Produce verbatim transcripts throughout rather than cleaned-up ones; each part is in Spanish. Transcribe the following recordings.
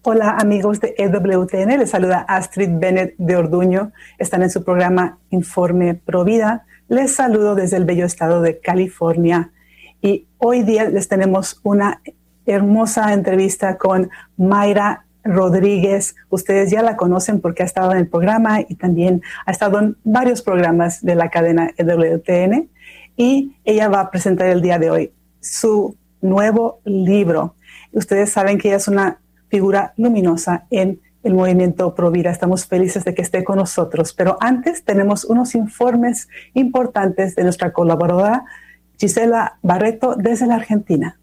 Hola amigos de E W T N, les saluda Astrid Bennett de Orduño. Están en su programa Informe Provida. Les saludo desde el bello estado de California. Y hoy día les tenemos una hermosa entrevista con Mayra Rodríguez. Ustedes ya la conocen porque ha estado en el programa y también ha estado en varios programas de la cadena E W T N. Y ella va a presentar el día de hoy su nuevo libro. Ustedes saben que ella es una figura luminosa en el movimiento Provida. Estamos felices de que esté con nosotros. Pero antes tenemos unos informes importantes de nuestra colaboradora Gisela Barreto desde la Argentina.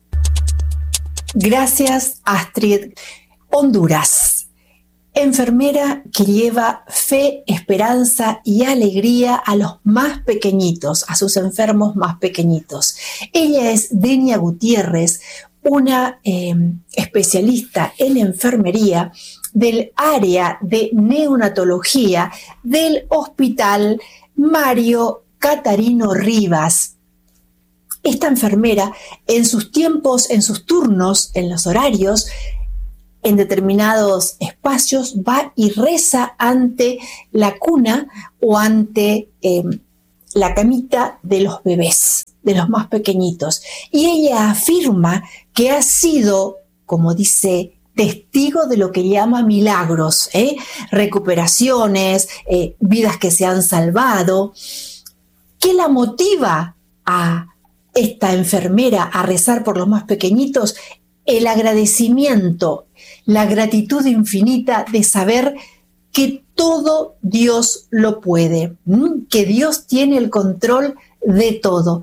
Gracias, Astrid. Honduras. Enfermera que lleva fe, esperanza y alegría a los más pequeñitos, a sus enfermos más pequeñitos. Ella es Denia Gutiérrez, una eh, especialista en enfermería del área de neonatología del Hospital Mario Catarino Rivas. Esta enfermera, en sus tiempos, en sus turnos, en los horarios, en determinados espacios, va y reza ante la cuna o ante eh, la camita de los bebés, de los más pequeñitos. Y ella afirma que ha sido, como dice, testigo de lo que llama milagros, ¿eh? recuperaciones, eh, vidas que se han salvado. ¿Qué la motiva a esta enfermera a rezar por los más pequeñitos? El agradecimiento, la gratitud infinita de saber que todo Dios lo puede, ¿m? que Dios tiene el control de todo.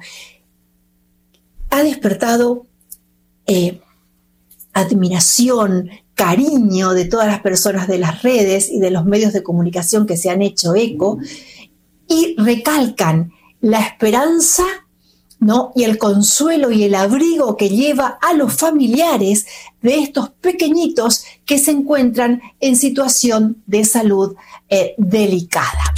Ha despertado eh, admiración, cariño de todas las personas de las redes y de los medios de comunicación que se han hecho eco y recalcan la esperanza, ¿no? y el consuelo y el abrigo que lleva a los familiares de estos pequeñitos que se encuentran en situación de salud eh, delicada.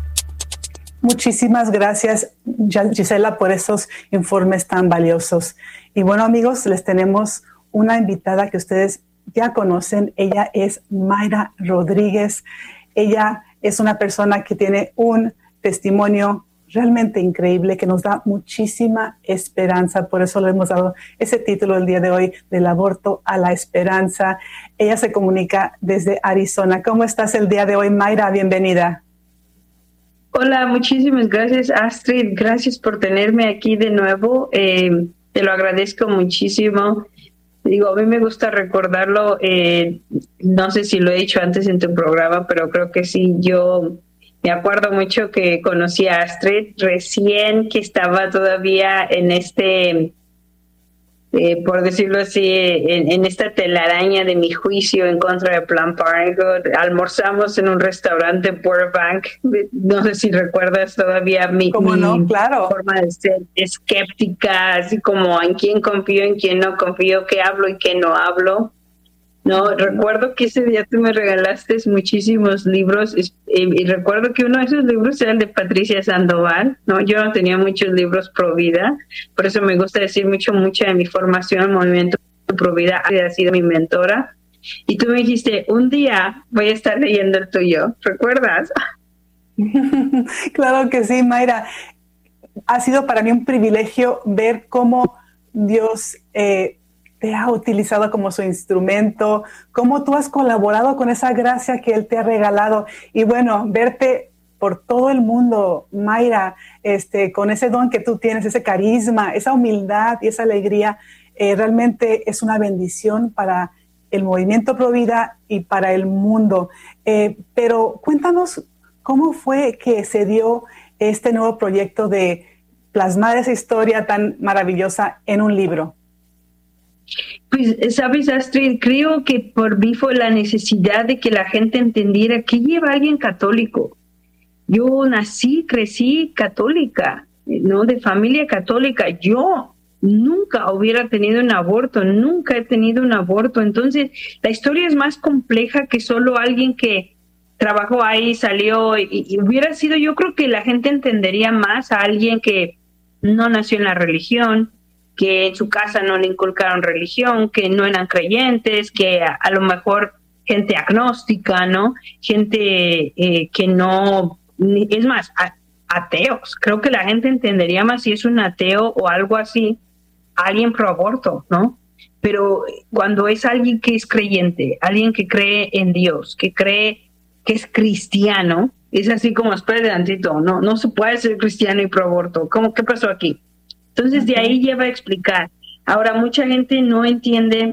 Muchísimas gracias, Gisela, por esos informes tan valiosos. Y bueno, amigos, les tenemos una invitada que ustedes ya conocen. Ella es Mayra Rodríguez. Ella es una persona que tiene un testimonio realmente increíble, que nos da muchísima esperanza. Por eso le hemos dado ese título el día de hoy, del aborto a la esperanza. Ella se comunica desde Arizona. ¿Cómo estás el día de hoy, Mayra? Bienvenida. Hola, muchísimas gracias, Astrid. Gracias por tenerme aquí de nuevo. Eh, te lo agradezco muchísimo. Digo, a mí me gusta recordarlo. Eh, no sé si lo he dicho antes en tu programa, pero creo que sí. Yo me acuerdo mucho que conocí a Astrid recién, que estaba todavía en este, eh, por decirlo así, en, en esta telaraña de mi juicio en contra de Planned Parenthood. Almorzamos en un restaurante en Burbank. No sé si recuerdas todavía mi, ¿Cómo mi no? Claro. forma de ser escéptica, así como en quién confío, en quién no confío, qué hablo y qué no hablo. No, uh-huh. Recuerdo que ese día tú me regalaste muchísimos libros y, y recuerdo que uno de esos libros era el de Patricia Sandoval, ¿no? Yo no tenía muchos libros pro vida, por eso me gusta decir mucho, mucha de mi formación en movimiento pro vida ha sido mi mentora. Y tú me dijiste, un día voy a estar leyendo el tuyo, ¿recuerdas? Claro que sí, Mayra. Ha sido para mí un privilegio ver cómo Dios eh, te ha utilizado como su instrumento, cómo tú has colaborado con esa gracia que Él te ha regalado. Y bueno, verte por todo el mundo, Mayra, este, con ese don que tú tienes, ese carisma, esa humildad y esa alegría, eh, realmente es una bendición para el movimiento Pro Vida y para el mundo. Eh, pero cuéntanos cómo fue que se dio este nuevo proyecto de plasmar esa historia tan maravillosa en un libro. Pues, sabes, Astrid, creo que por mí fue la necesidad de que la gente entendiera qué lleva a alguien católico. Yo nací, crecí católica, ¿no? De familia católica. Yo nunca hubiera tenido un aborto, nunca he tenido un aborto. Entonces, la historia es más compleja que solo alguien que trabajó ahí, salió y, y hubiera sido, yo creo que la gente entendería más a alguien que no nació en la religión, que en su casa no le inculcaron religión, que no eran creyentes, que a, a lo mejor gente agnóstica, ¿no? Gente eh, que no, es más, a, ateos. Creo que la gente entendería más si es un ateo o algo así, alguien pro aborto, ¿no? Pero cuando es alguien que es creyente, alguien que cree en Dios, que cree que es cristiano, es así como, espera tantito, no, no se puede ser cristiano y pro aborto. ¿Cómo, qué pasó aquí? Entonces de ahí lleva a explicar. Ahora, mucha gente no entiende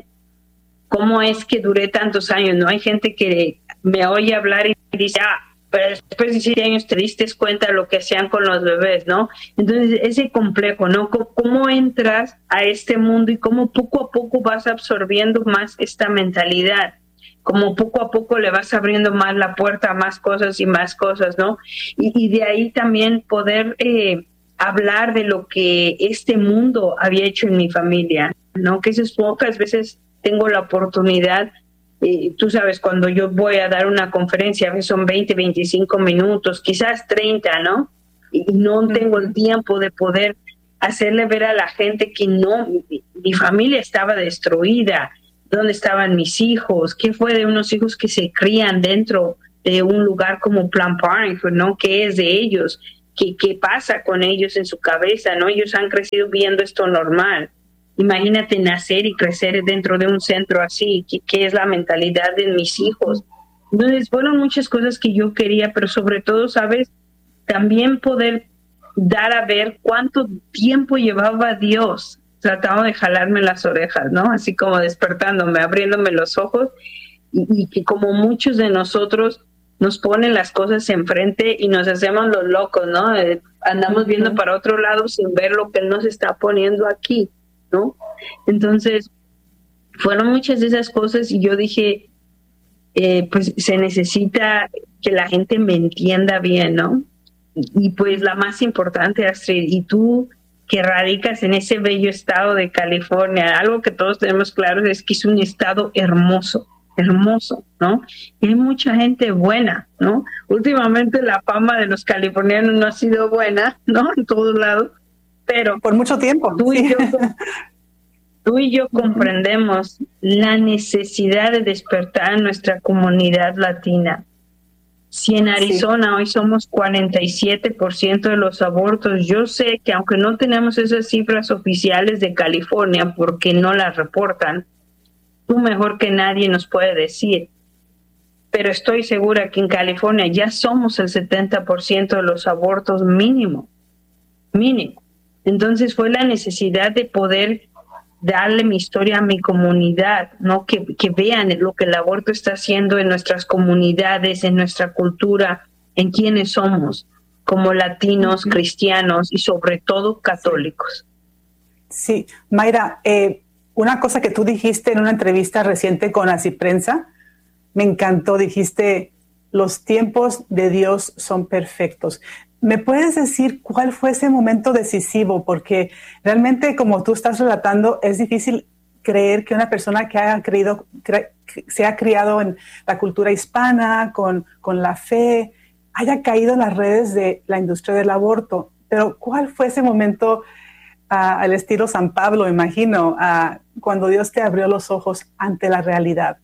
cómo es que duré tantos años, ¿no? Hay gente que me oye hablar y dice, ah, pero después de siete años te diste cuenta de lo que hacían con los bebés, ¿no? Entonces, ese complejo, ¿no? ¿Cómo, cómo entras a este mundo y cómo poco a poco vas absorbiendo más esta mentalidad? Como poco a poco le vas abriendo más la puerta a más cosas y más cosas, ¿no? Y, y de ahí también poder eh, hablar de lo que este mundo había hecho en mi familia, ¿no? Que esas pocas veces tengo la oportunidad. Eh, tú sabes, cuando yo voy a dar una conferencia, a veces son veinte, veinticinco minutos, quizás treinta, ¿no? Y, y no tengo el tiempo de poder hacerle ver a la gente que no, mi, mi familia estaba destruida, dónde estaban mis hijos, qué fue de unos hijos que se crían dentro de un lugar como Planned Parenthood, ¿no? ¿Qué es de ellos? ¿Qué, qué pasa con ellos en su cabeza, ¿no? Ellos han crecido viendo esto normal. Imagínate nacer y crecer dentro de un centro así, que, que es la mentalidad de mis hijos. Entonces, fueron muchas cosas que yo quería, pero sobre todo, ¿sabes? También poder dar a ver cuánto tiempo llevaba Dios tratando de jalarme las orejas, ¿no? Así como despertándome, abriéndome los ojos, y, y que como muchos de nosotros nos ponen las cosas enfrente y nos hacemos los locos, ¿no? Eh, andamos viendo para otro lado sin ver lo que Él nos está poniendo aquí, ¿no? Entonces, fueron muchas de esas cosas y yo dije, eh, pues se necesita que la gente me entienda bien, ¿no? Y, y pues la más importante, Astrid, y tú que radicas en ese bello estado de California, algo que todos tenemos claro es que es un estado hermoso, hermoso, ¿no? Y hay mucha gente buena, ¿no? Últimamente la fama de los californianos no ha sido buena, ¿no? En todos lados. Pero por mucho tiempo. Tú y, sí. yo, tú y yo comprendemos la necesidad de despertar en nuestra comunidad latina. Si en Arizona sí. hoy somos cuarenta y siete por ciento de los abortos, yo sé que aunque no tenemos esas cifras oficiales de California porque no las reportan, tú mejor que nadie nos puede decir. Pero estoy segura que en California ya somos el setenta por ciento de los abortos mínimo, mínimo. Entonces fue la necesidad de poder darle mi historia a mi comunidad, ¿no? Que, que vean lo que el aborto está haciendo en nuestras comunidades, en nuestra cultura, en quiénes somos, como latinos, uh-huh. cristianos y sobre todo católicos. Sí, Mayra, eh, una cosa que tú dijiste en una entrevista reciente con Así Prensa, me encantó, dijiste, los tiempos de Dios son perfectos. ¿Me puedes decir cuál fue ese momento decisivo? Porque realmente, como tú estás relatando, es difícil creer que una persona que haya creído, cre- se ha criado en la cultura hispana, con, con la fe, haya caído en las redes de la industria del aborto. Pero ¿cuál fue ese momento uh, al estilo San Pablo, imagino, uh, cuando Dios te abrió los ojos ante la realidad?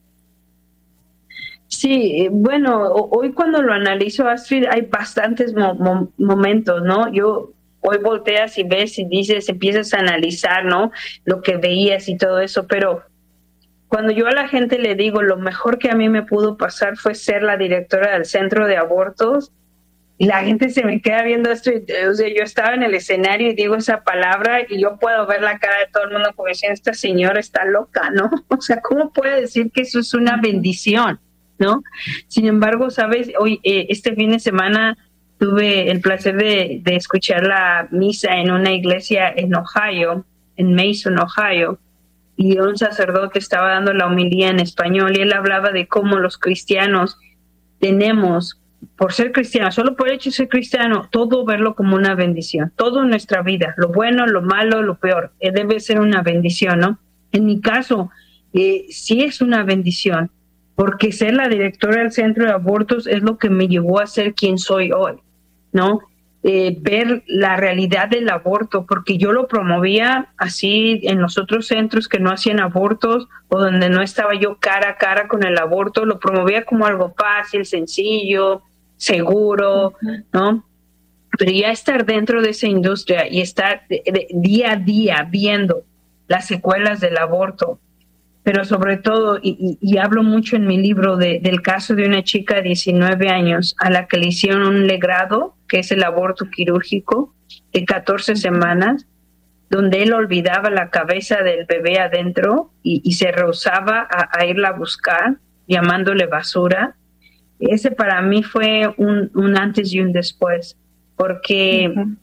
Sí, bueno, hoy cuando lo analizo, Astrid, hay bastantes mo- mo- momentos, ¿no? Yo hoy volteas y ves y dices, empiezas a analizar, ¿no? Lo que veías y todo eso, pero cuando yo a la gente le digo, lo mejor que a mí me pudo pasar fue ser la directora del centro de abortos, y la gente se me queda viendo esto, y, o sea, yo estaba en el escenario y digo esa palabra y yo puedo ver la cara de todo el mundo como diciendo, esta señora está loca, ¿no? O sea, ¿cómo puede decir que eso es una bendición? ¿No? Sin embargo, sabes, hoy eh, este fin de semana tuve el placer de, de escuchar la misa en una iglesia en Ohio, en Mason, Ohio, y un sacerdote estaba dando la homilía en español y él hablaba de cómo los cristianos tenemos, por ser cristianos, solo por el hecho de ser cristiano, todo verlo como una bendición, todo en nuestra vida, lo bueno, lo malo, lo peor, eh, debe ser una bendición, ¿no? En mi caso, eh, sí es una bendición, porque ser la directora del centro de abortos es lo que me llevó a ser quien soy hoy, ¿no? eh, ver la realidad del aborto, porque yo lo promovía así en los otros centros que no hacían abortos o donde no estaba yo cara a cara con el aborto, lo promovía como algo fácil, sencillo, seguro, ¿no? Pero ya estar dentro de esa industria y estar de, de, día a día viendo las secuelas del aborto, pero sobre todo, y, y, y hablo mucho en mi libro de, del caso de una chica de diecinueve años a la que le hicieron un legrado, que es el aborto quirúrgico, de catorce semanas, donde él olvidaba la cabeza del bebé adentro y, y se rehusaba a, a irla a buscar, llamándole basura. Ese para mí fue un, un antes y un después, porque uh-huh.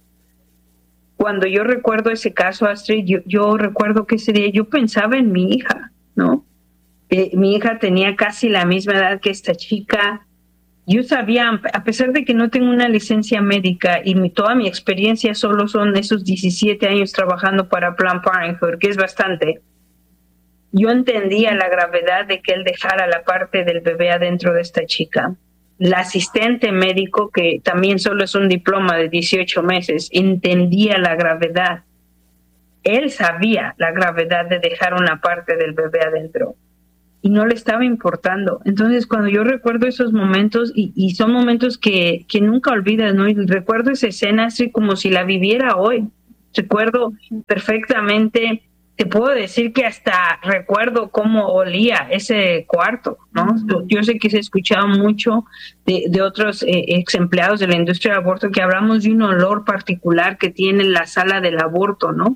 cuando yo recuerdo ese caso, Astrid, yo, yo recuerdo que ese día yo pensaba en mi hija, ¿no? Eh, mi hija tenía casi la misma edad que esta chica. Yo sabía, a pesar de que no tengo una licencia médica y mi, toda mi experiencia solo son esos diecisiete años trabajando para Planned Parenthood, que es bastante, yo entendía la gravedad de que él dejara la parte del bebé adentro de esta chica. La asistente médico, que también solo es un diploma de dieciocho meses, entendía la gravedad. Él sabía la gravedad de dejar una parte del bebé adentro y no le estaba importando. Entonces, cuando yo recuerdo esos momentos, y, y son momentos que, que nunca olvidas, ¿no? Y recuerdo esa escena así como si la viviera hoy. Recuerdo perfectamente, te puedo decir que hasta recuerdo cómo olía ese cuarto, ¿no? Mm. Yo sé que se ha escuchado mucho de, de otros eh, ex empleados de la industria del aborto que hablamos de un olor particular que tiene la sala del aborto, ¿no?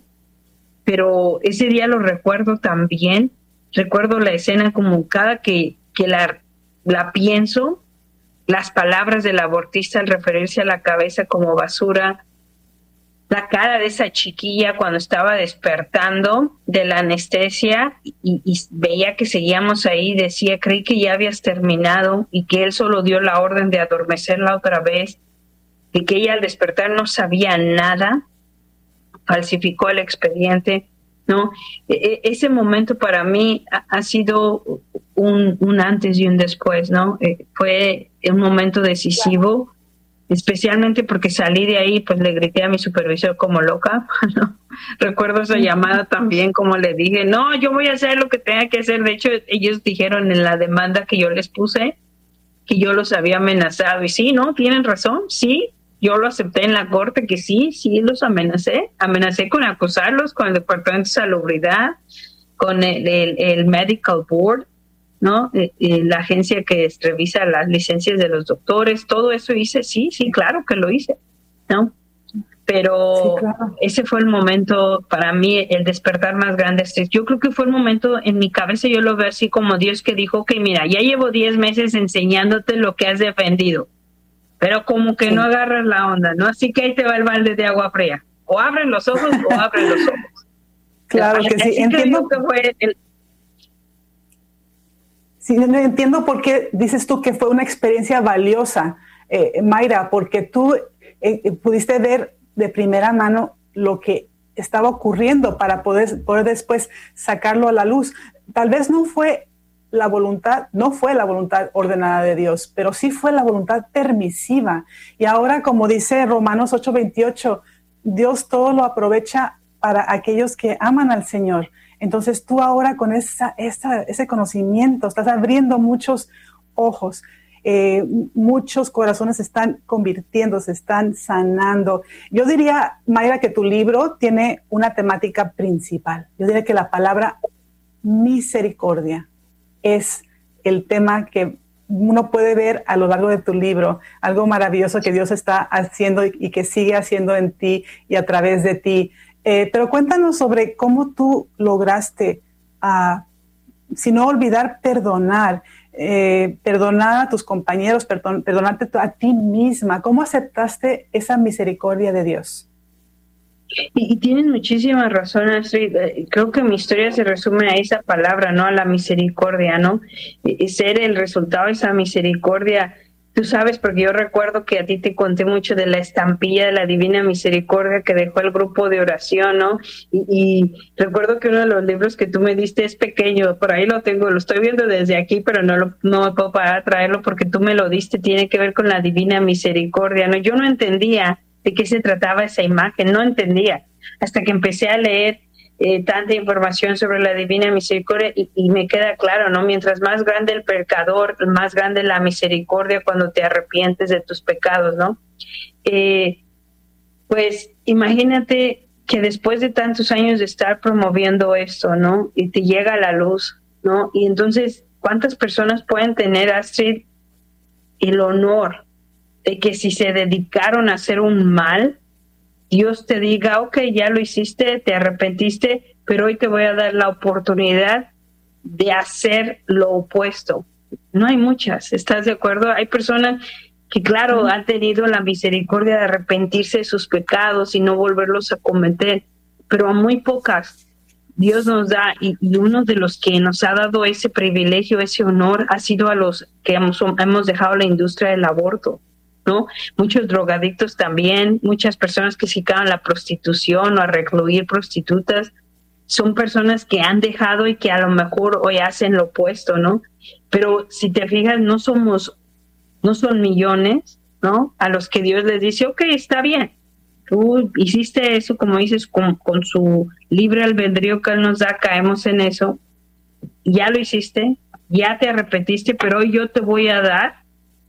Pero ese día lo recuerdo también. Recuerdo la escena como cada que, que la, la pienso, las palabras del abortista al referirse a la cabeza como basura, la cara de esa chiquilla cuando estaba despertando de la anestesia y, y veía que seguíamos ahí, decía, creí que ya habías terminado y que él solo dio la orden de adormecerla otra vez y que ella al despertar no sabía nada, falsificó el expediente. No, e- ese momento para mí ha, ha sido un, un antes y un después, ¿no? Eh, fue un momento decisivo, especialmente porque salí de ahí, pues le grité a mi supervisor como loca, ¿no? Recuerdo esa llamada también, como le dije, no, yo voy a hacer lo que tenga que hacer. De hecho, ellos dijeron en la demanda que yo les puse que yo los había amenazado, y sí, ¿no? Tienen razón, sí. Yo lo acepté en la corte que sí, sí los amenacé. Amenacé con acusarlos con el Departamento de Salubridad, con el, el, el Medical Board, ¿no? Eh, eh, la agencia que revisa las licencias de los doctores. Todo eso hice, sí, sí, claro que lo hice, ¿no? Pero sí, claro. Ese fue el momento para mí, el despertar más grande. Yo creo que fue el momento en mi cabeza, yo lo veo así como Dios que dijo, ok, mira, ya llevo diez meses enseñándote lo que has defendido, pero como que sí. no agarras la onda, ¿no? Así que ahí te va el balde de agua fría. O abren los ojos o abren los ojos. Claro que sí, entiendo. Que fue el... Sí, entiendo por qué dices tú que fue una experiencia valiosa, eh, Mayra, porque tú eh, pudiste ver de primera mano lo que estaba ocurriendo para poder, poder después sacarlo a la luz. Tal vez no fue la voluntad, no fue la voluntad ordenada de Dios, pero sí fue la voluntad permisiva. Y ahora, como dice Romanos ocho veintiocho, Dios todo lo aprovecha para aquellos que aman al Señor. Entonces tú ahora con esa, esa, ese conocimiento estás abriendo muchos ojos, eh, muchos corazones se están convirtiendo, se están sanando. Yo diría, Mayra, que tu libro tiene una temática principal. Yo diría que la palabra misericordia es el tema que uno puede ver a lo largo de tu libro, algo maravilloso que Dios está haciendo y que sigue haciendo en ti y a través de ti. Eh, pero cuéntanos sobre cómo tú lograste, uh, si no olvidar, perdonar, eh, perdonar a tus compañeros, perdon, perdonarte a ti misma. ¿Cómo aceptaste esa misericordia de Dios? Y, y tienes muchísima razón, Astrid. Creo que mi historia se resume a esa palabra, ¿no? A la misericordia, ¿no? Y ser el resultado de esa misericordia. Tú sabes, porque yo recuerdo que a ti te conté mucho de la estampilla de la Divina Misericordia que dejó el grupo de oración, ¿no? Y, y recuerdo que uno de los libros que tú me diste es pequeño, por ahí lo tengo, lo estoy viendo desde aquí, pero no, lo, no me puedo parar a traerlo porque tú me lo diste, tiene que ver con la Divina Misericordia, ¿no? Yo no entendía de qué se trataba esa imagen, no entendía, hasta que empecé a leer eh, tanta información sobre la Divina Misericordia y, y me queda claro, ¿no? Mientras más grande el pecador, más grande la misericordia cuando te arrepientes de tus pecados, ¿no? Eh, pues imagínate que después de tantos años de estar promoviendo esto, ¿no? Y te llega la luz, ¿no? Y entonces, ¿cuántas personas pueden tener, Astrid, el honor de que si se dedicaron a hacer un mal, Dios te diga, ok, ya lo hiciste, te arrepentiste, pero hoy te voy a dar la oportunidad de hacer lo opuesto? No hay muchas, ¿estás de acuerdo? Hay personas que, claro, uh-huh. han tenido la misericordia de arrepentirse de sus pecados y no volverlos a cometer, pero a muy pocas Dios nos da, y, y uno de los que nos ha dado ese privilegio, ese honor, ha sido a los que hemos, hemos dejado la industria del aborto, ¿no? Muchos drogadictos también, muchas personas que se dedican a la prostitución o a recluir prostitutas, son personas que han dejado y que a lo mejor hoy hacen lo opuesto, ¿no? Pero si te fijas, no somos, no son millones, ¿no? A los que Dios les dice, ok, está bien, tú hiciste eso, como dices, con, con su libre albedrío que Él nos da, caemos en eso, ya lo hiciste, ya te arrepentiste, pero hoy yo te voy a dar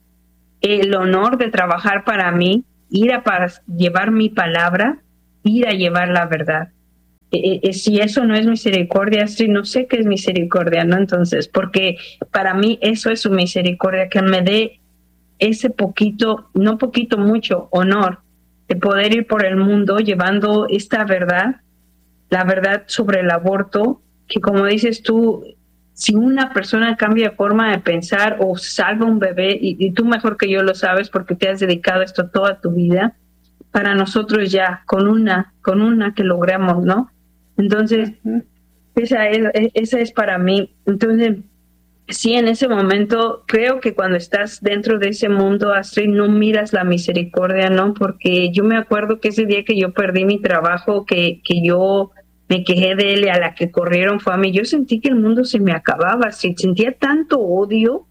el honor de trabajar para mí, ir a para llevar mi palabra, ir a llevar la verdad. Eh, eh, si eso no es misericordia, sí, no sé qué es misericordia, ¿no? Entonces, porque para mí eso es su misericordia, que me dé ese poquito, no poquito, mucho honor de poder ir por el mundo llevando esta verdad, la verdad sobre el aborto, que como dices tú, si una persona cambia forma de pensar o salva un bebé, y, y tú mejor que yo lo sabes porque te has dedicado a esto toda tu vida, para nosotros ya, con una, con una que logramos, ¿no? Entonces, uh-huh. esa es, esa es para mí. Entonces, sí, en ese momento, creo que cuando estás dentro de ese mundo, Astrid, no miras la misericordia, ¿no? Porque yo me acuerdo que ese día que yo perdí mi trabajo, que, que yo me quejé de él y a la que corrieron fue a mí, yo sentí que el mundo se me acababa, Astrid, sentía tanto odio,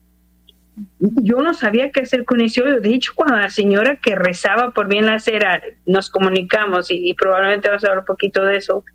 yo no sabía qué hacer con ese odio. De hecho, cuando la señora que rezaba por mí en la acera, nos comunicamos y, y probablemente vas a hablar un poquito de eso,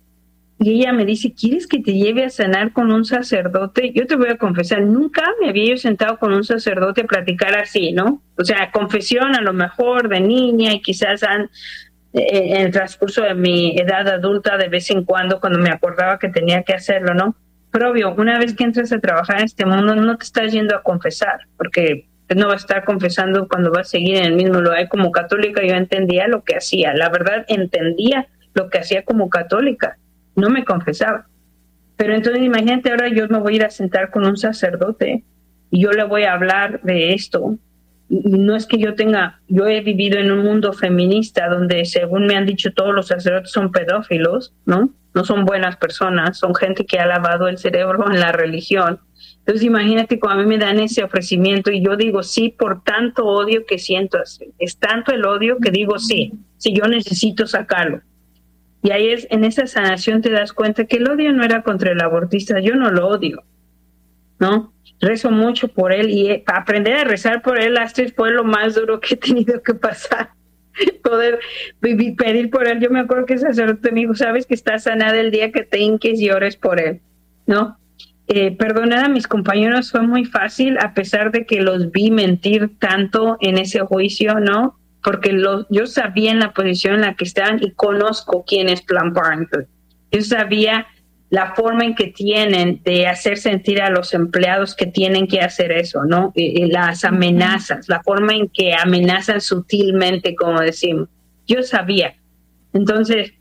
y ella me dice, ¿quieres que te lleve a cenar con un sacerdote? Yo te voy a confesar, nunca me había yo sentado con un sacerdote a platicar así, ¿no? O sea, confesión a lo mejor de niña y quizás han, eh, en el transcurso de mi edad adulta de vez en cuando, cuando me acordaba que tenía que hacerlo, ¿no? Pero obvio, una vez que entras a trabajar en este mundo, no te estás yendo a confesar, porque no vas a estar confesando cuando vas a seguir en el mismo lugar. Como católica yo entendía lo que hacía, la verdad entendía lo que hacía como católica. No me confesaba. Pero entonces imagínate, ahora yo me voy a ir a sentar con un sacerdote y yo le voy a hablar de esto. Y no es que yo tenga, yo he vivido en un mundo feminista donde según me han dicho todos los sacerdotes son pedófilos, ¿no? No son buenas personas, son gente que ha lavado el cerebro en la religión. Entonces imagínate cuando a mí me dan ese ofrecimiento y yo digo sí por tanto odio que siento. Es tanto el odio que digo sí, si yo necesito sacarlo. Y ahí es, en esa sanación te das cuenta que el odio no era contra el abortista, yo no lo odio, ¿no? Rezo mucho por él y eh, aprender a rezar por él, Astrid, fue lo más duro que he tenido que pasar, poder vivir, pedir por él. Yo me acuerdo que el sacerdote me dijo, sabes que estás sanada el día que te hinques y ores por él, ¿no? Eh, perdonar a mis compañeros fue muy fácil, a pesar de que los vi mentir tanto en ese juicio, ¿no? Porque lo, yo sabía en la posición en la que estaban y conozco quién es Planned Parenthood. Yo sabía la forma en que tienen de hacer sentir a los empleados que tienen que hacer eso, ¿no? Y, y las amenazas, la forma en que amenazan sutilmente, como decimos. Yo sabía. Entonces,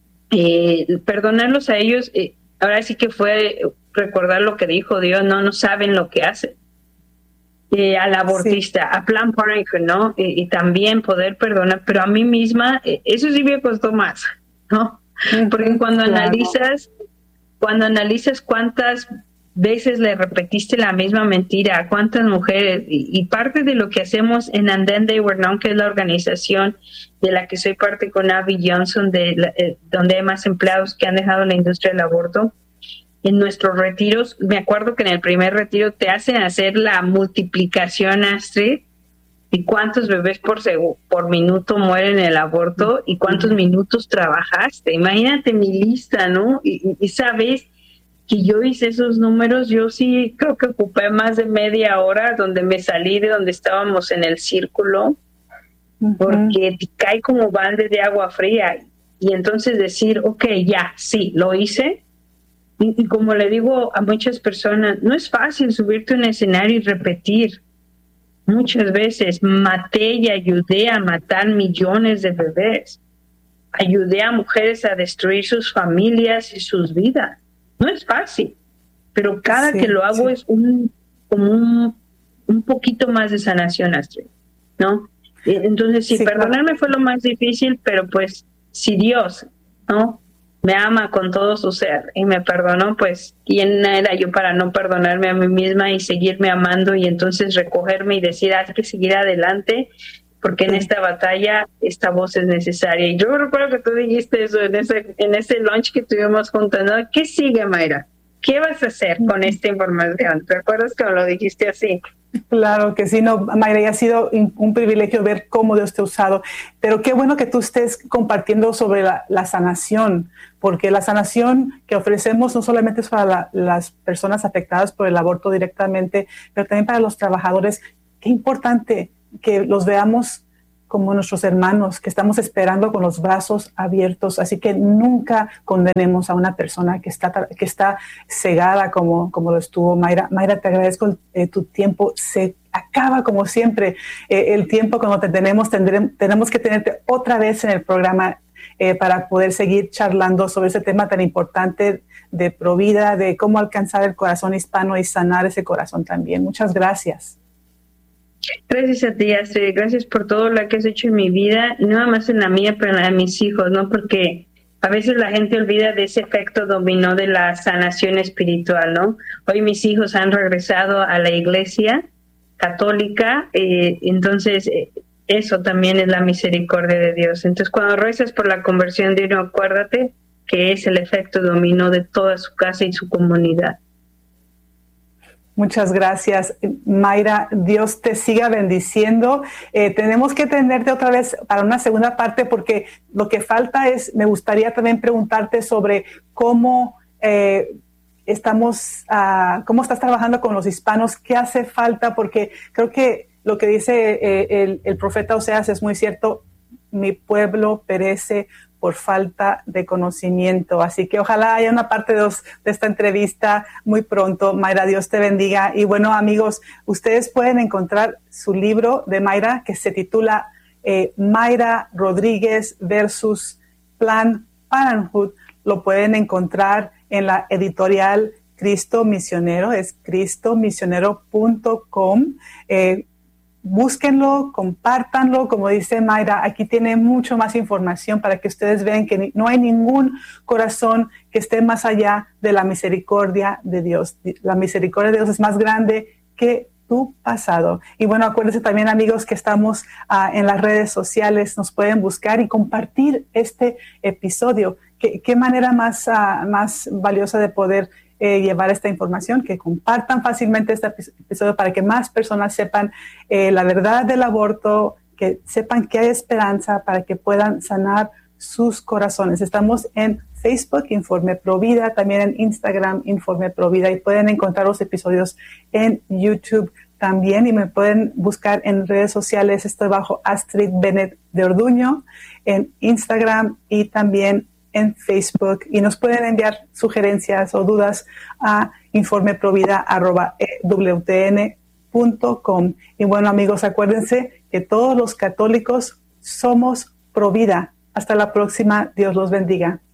eh, perdonarlos a ellos, eh, ahora sí que fue recordar lo que dijo Dios, no, no saben lo que hacen. Eh, al abortista, sí. A Planned Parenthood, ¿no? Y, y también poder perdonar, pero a mí misma, eh, eso sí me costó más, ¿no? Porque cuando claro. analizas, cuando analizas cuántas veces le repetiste la misma mentira a cuántas mujeres, y, y parte de lo que hacemos en And Then They Were Known, que es la organización de la que soy parte con Abby Johnson, de la, eh, donde hay más empleados que han dejado la industria del aborto. En nuestros retiros, me acuerdo que en el primer retiro te hacen hacer la multiplicación, Astrid, ¿Y cuántos bebés por, segu- por minuto mueren en el aborto? ¿Y cuántos minutos trabajaste? Imagínate mi lista, ¿no? Y, y, y sabes que yo hice esos números, yo sí creo que ocupé más de media hora donde me salí de donde estábamos en el círculo, uh-huh. porque te cae como balde de agua fría. Y entonces decir, ok, ya, sí, lo hice. Y, y como le digo a muchas personas, no es fácil subirte a un escenario y repetir. Muchas veces maté y ayudé a matar millones de bebés. Ayudé a mujeres a destruir sus familias y sus vidas. No es fácil, pero cada sí, que lo hago sí. es un como un, un poquito más de sanación, Astrid, ¿no? Entonces, sí, sí perdonarme claro. fue lo más difícil, pero pues si Dios, ¿no?, me ama con todo su ser y me perdonó, pues ¿quién era yo para no perdonarme a mí misma y seguirme amando y entonces recogerme y decir, hay que seguir adelante? Porque en esta batalla esta voz es necesaria. Y yo recuerdo que tú dijiste eso en ese, en ese lunch que tuvimos juntos, ¿no? ¿Qué sigue, Mayra? ¿Qué vas a hacer con esta información? ¿Te acuerdas que me lo dijiste así? Claro que sí, no, Mayra, y ha sido un privilegio ver cómo Dios te ha usado, pero qué bueno que tú estés compartiendo sobre la, la sanación, porque la sanación que ofrecemos no solamente es para la, las personas afectadas por el aborto directamente, pero también para los trabajadores. Qué importante que los veamos como nuestros hermanos, que estamos esperando con los brazos abiertos. Así que nunca condenemos a una persona que está, que está cegada como, como lo estuvo Mayra. Mayra, te agradezco eh, tu tiempo. Se acaba como siempre eh, el tiempo cuando te tenemos. Tendremos, tenemos que tenerte otra vez en el programa eh, para poder seguir charlando sobre ese tema tan importante de Provida, de cómo alcanzar el corazón hispano y sanar ese corazón también. Muchas gracias. Gracias a ti, Astrid. Gracias por todo lo que has hecho en mi vida, y no nada más en la mía, pero en la de mis hijos, ¿no? Porque a veces la gente olvida de ese efecto dominó de la sanación espiritual, ¿no? Hoy mis hijos han regresado a la iglesia católica, eh, entonces eh, eso también es la misericordia de Dios. Entonces, cuando rezas por la conversión de uno, acuérdate que es el efecto dominó de toda su casa y su comunidad. Muchas gracias, Mayra. Dios te siga bendiciendo. Eh, tenemos que tenerte otra vez para una segunda parte porque lo que falta es, me gustaría también preguntarte sobre cómo eh, estamos, uh, cómo estás trabajando con los hispanos, qué hace falta, porque creo que lo que dice eh, el, el profeta Oseas es muy cierto. Mi pueblo perece por falta de conocimiento. Así que ojalá haya una parte dos de esta entrevista muy pronto. Mayra, Dios te bendiga. Y bueno, amigos, ustedes pueden encontrar su libro de Mayra que se titula eh, Mayra Rodríguez versus Planned Parenthood. Lo pueden encontrar en la editorial Cristo Misionero, es cristo misionero punto com. Eh, Búsquenlo, compártanlo, como dice Mayra, aquí tiene mucho más información para que ustedes vean que no hay ningún corazón que esté más allá de la misericordia de Dios. La misericordia de Dios es más grande que tu pasado. Y bueno, acuérdense también, amigos, que estamos uh, en las redes sociales, nos pueden buscar y compartir este episodio. ¿Qué, qué manera más, uh, más valiosa de poder Eh, llevar esta información, que compartan fácilmente este episodio para que más personas sepan eh, la verdad del aborto, que sepan que hay esperanza para que puedan sanar sus corazones. Estamos en Facebook, Informe Provida, también en Instagram, Informe Provida, y pueden encontrar los episodios en YouTube también, y me pueden buscar en redes sociales. Estoy bajo Astrid Bennett de Orduño, en Instagram y también en Facebook, y nos pueden enviar sugerencias o dudas a informeprovida arroba w t n punto com. Y bueno, amigos, acuérdense que todos los católicos somos Provida. Hasta la próxima. Dios los bendiga.